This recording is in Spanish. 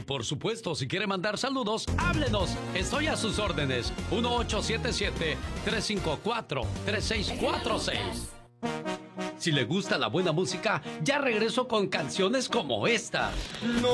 por supuesto, si quiere mandar saludos, háblenos. Estoy a sus órdenes. 1877-354-3646. Si le gusta la buena música, ya regreso con canciones como esta. No